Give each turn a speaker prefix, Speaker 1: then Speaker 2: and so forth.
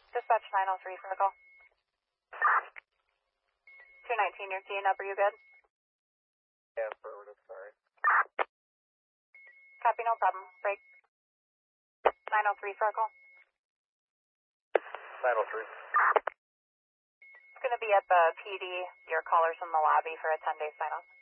Speaker 1: Dispatch 903 for a call. 219, you're keying up. Are you good?
Speaker 2: Yeah, affirmative, sorry.
Speaker 1: Copy, no problem. Break. 903 for a call.
Speaker 2: 903.
Speaker 1: It's going to be at the PD. Your caller's in the lobby for a 10-day sign-off.